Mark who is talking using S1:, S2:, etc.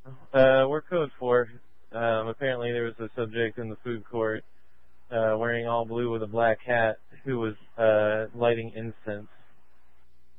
S1: We're code 4. Apparently there was a subject in the food court wearing all blue with a black hat who was lighting incense